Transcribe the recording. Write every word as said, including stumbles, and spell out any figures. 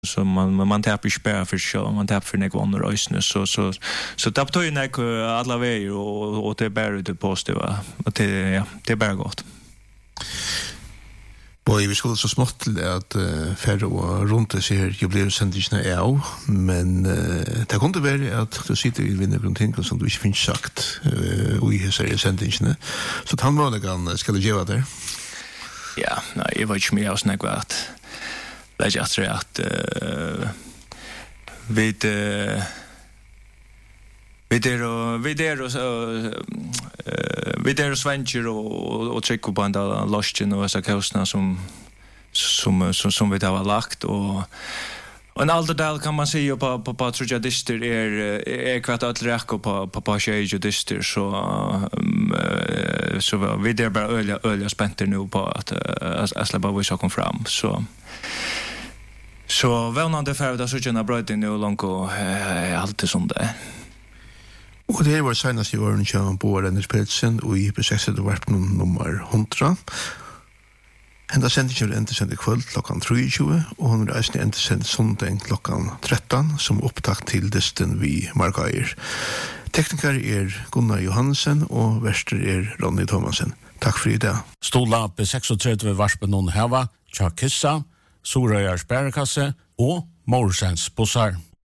så man man tappar spär för show man tappar för några andra röster så så så tappar ju några alla vägar och och det är bara det positiva och det ja det är bara gott. Boy, vi skulle så smått till att uh, färre och runt sig här jubileumssändningarna är av, men uh, det kunde vara att du sitter i vinner runt ting som du inte finns sagt uh, i hela sändningarna. Så han var det kan ska du göra det? Ja, nej, jag vet inte mer oss något att lägga att att uh, vid uh, vid det och vid det och så vid det och svencher och och trycka på andra loschen och så kostnader som som som som vi har lagt och och en allt där kan man se på på på tror jag det är är kvart att räcka på på på tjej och det så så vi där bara öliga öliga spänter nu på att att släppa vi så kom fram så så välnande för det så tjänar bra det nu långt och allt som det Och det var senast i åren kjøren på Rennes Pelsen og i besøkset det var nummer hundra. Henda sendte ikke endte sendt i kveld klokkan treogtjúgu og hun reiste endte sendt sondag klokkan tretton som opptak til desten vi Markaier. Tekniker er Gunnar Johansen og verster er Ronny Thomasen. Takk for i dag. Stola på seksogtretti varspen noen heva, Tja Kissa, Sorøyars Bærekasse og Morsens Bossar.